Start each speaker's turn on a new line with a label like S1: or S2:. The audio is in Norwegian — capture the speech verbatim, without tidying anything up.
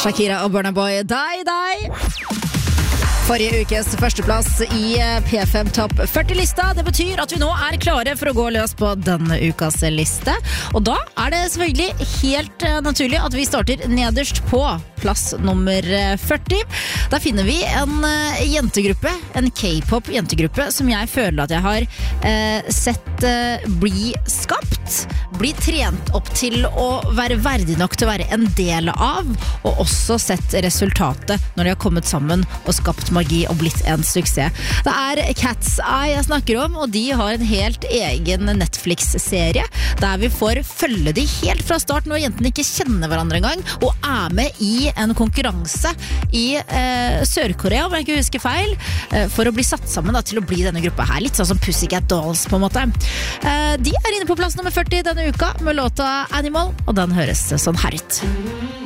S1: Shakira og Burna Boy, Die Die. Forrige ukes førsteplass i P fem Topp førti-lista. Det betyr at vi nå er klare for å gå løs på denne ukas liste. Og da er det selvfølgelig helt naturlig at vi starter nederst på plass nummer førti. Der finner vi en jentegruppe, en K-pop jentegruppe, som jeg føler at jeg har eh, sett eh, bli skapt, bli trent opp til å være verdig nok til å være en del av, og også sett resultatet når de har kommet sammen og skapt magi og blitt en suksess. Det er Cat's Eye jeg snakker om, og de har en helt egen Netflix-serie der vi får følge de helt fra start når jentene ikke kjenner hverandre engang, og er med i en konkurranse i eh, Sør-Korea, om jeg ikke husker feil, eh, for å bli satt sammen da, til å bli denne gruppa her. Litt sånn som Pussycat Dolls på en måte. Eh, de er inne på plass nummer førti denne uka med låta Animal, og den høres sånn her ut.